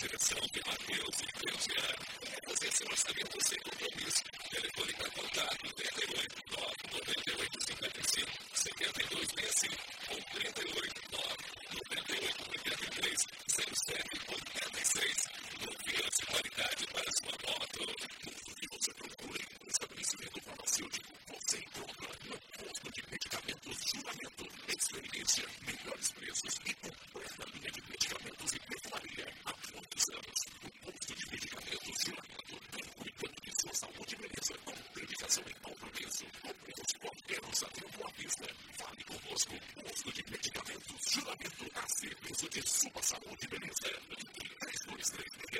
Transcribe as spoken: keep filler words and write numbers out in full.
direção de Matheus e Cleusiane. Fazer seu orçamento sem compromisso. Telefone para contato trinta e oito, nove, noventa e oito, cinquenta e cinco, setenta e dois, sessenta e cinco ou trinta e oito, nove, noventa e oito, oitenta e três, zero sete, oitenta e seis. Confiança e qualidade para sua moto. Tudo que você procura em um estabelecimento farmacêutico, você encontra no posto de medicamentos Juramento. Experiência, melhores preços e completa linha de medicamentos e perfumaria há muitos anos. O posto de medicamentos Juramento tem cuidando de sua saúde e beleza com dedicação e compromisso. Compremos qualquer usador à vista. Fale conosco. Posto de medicamentos Juramento a serviço de sua saúde e beleza. três dois três